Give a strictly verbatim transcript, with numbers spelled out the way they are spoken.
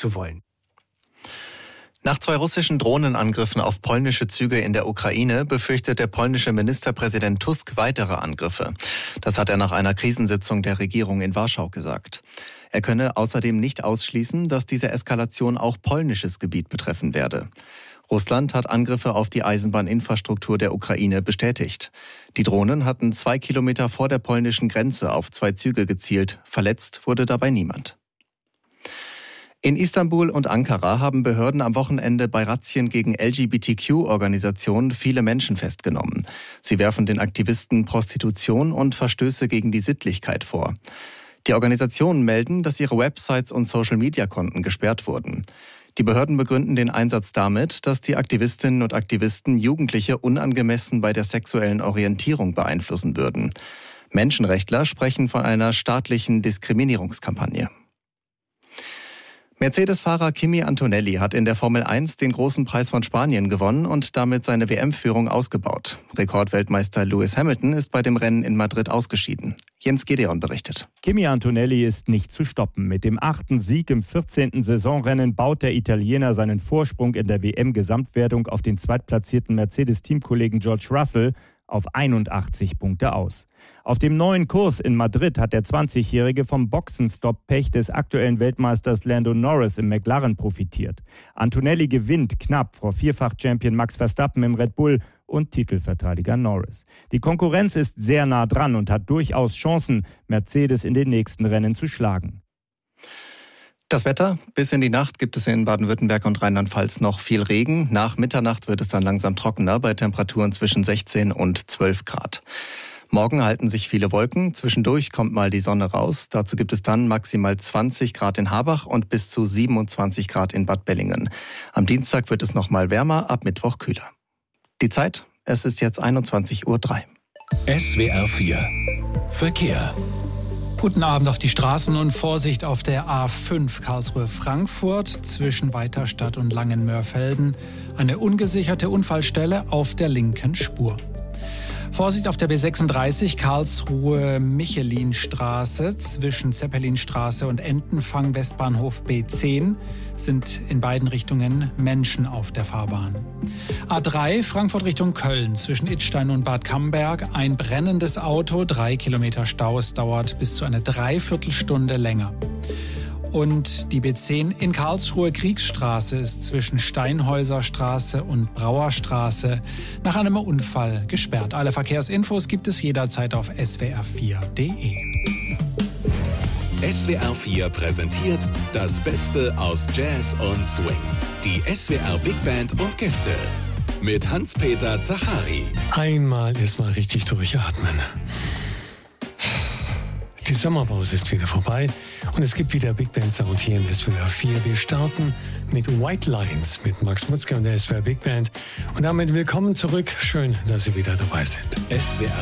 zu wollen. Nach zwei russischen Drohnenangriffen auf polnische Züge in der Ukraine befürchtet der polnische Ministerpräsident Tusk weitere Angriffe. Das hat er nach einer Krisensitzung der Regierung in Warschau gesagt. Er könne außerdem nicht ausschließen, dass diese Eskalation auch polnisches Gebiet betreffen werde. Russland hat Angriffe auf die Eisenbahninfrastruktur der Ukraine bestätigt. Die Drohnen hatten zwei Kilometer vor der polnischen Grenze auf zwei Züge gezielt. Verletzt wurde dabei niemand. In Istanbul und Ankara haben Behörden am Wochenende bei Razzien gegen L G B T Q-Organisationen viele Menschen festgenommen. Sie werfen den Aktivisten Prostitution und Verstöße gegen die Sittlichkeit vor. Die Organisationen melden, dass ihre Websites und Social-Media-Konten gesperrt wurden. Die Behörden begründen den Einsatz damit, dass die Aktivistinnen und Aktivisten Jugendliche unangemessen bei der sexuellen Orientierung beeinflussen würden. Menschenrechtler sprechen von einer staatlichen Diskriminierungskampagne. Mercedes-Fahrer Kimi Antonelli hat in der Formel eins den großen Preis von Spanien gewonnen und damit seine W M-Führung ausgebaut. Rekordweltmeister Lewis Hamilton ist bei dem Rennen in Madrid ausgeschieden. Jens Gedeon berichtet. Kimi Antonelli ist nicht zu stoppen. Mit dem achten Sieg im vierzehnten Saisonrennen baut der Italiener seinen Vorsprung in der W M-Gesamtwertung auf den zweitplatzierten Mercedes-Teamkollegen George Russell auf einundachtzig Punkte aus. Auf dem neuen Kurs in Madrid hat der zwanzigjährige vom Boxenstopp-Pech des aktuellen Weltmeisters Lando Norris im McLaren profitiert. Antonelli gewinnt knapp vor Vierfach-Champion Max Verstappen im Red Bull und Titelverteidiger Norris. Die Konkurrenz ist sehr nah dran und hat durchaus Chancen, Mercedes in den nächsten Rennen zu schlagen. Das Wetter: Bis in die Nacht gibt es in Baden-Württemberg und Rheinland-Pfalz noch viel Regen. Nach Mitternacht wird es dann langsam trockener bei Temperaturen zwischen sechzehn und zwölf Grad. Morgen halten sich viele Wolken. Zwischendurch kommt mal die Sonne raus. Dazu gibt es dann maximal zwanzig Grad in Harbach und bis zu siebenundzwanzig Grad in Bad Bellingen. Am Dienstag wird es noch mal wärmer, ab Mittwoch kühler. Die Zeit: Es ist jetzt einundzwanzig Uhr drei. S W R vier Verkehr. Guten Abend auf die Straßen und Vorsicht auf der A fünf Karlsruhe-Frankfurt zwischen Weiterstadt und Langenmörfelden. Eine ungesicherte Unfallstelle auf der linken Spur. Vorsicht auf der B sechsunddreißig Karlsruhe-Michelin-Straße zwischen Zeppelinstraße und Entenfang Westbahnhof B zehn sind in beiden Richtungen Menschen auf der Fahrbahn. A drei Frankfurt Richtung Köln zwischen Idstein und Bad Camberg ein brennendes Auto, drei Kilometer Stau, es dauert bis zu eine Dreiviertelstunde länger. Und die B zehn in Karlsruhe Kriegsstraße ist zwischen Steinhäuserstraße und Brauerstraße nach einem Unfall gesperrt. Alle Verkehrsinfos gibt es jederzeit auf S W R vier Punkt de. S W R vier präsentiert das Beste aus Jazz und Swing. Die S W R Big Band und Gäste mit Hans-Peter Zachari. Einmal erstmal richtig durchatmen. Die Sommerpause ist wieder vorbei und es gibt wieder Big Band Sound hier in S W R vier. Wir starten mit White Lines mit Max Mutzke und der S W R Big Band. Und damit willkommen zurück. Schön, dass Sie wieder dabei sind. S W R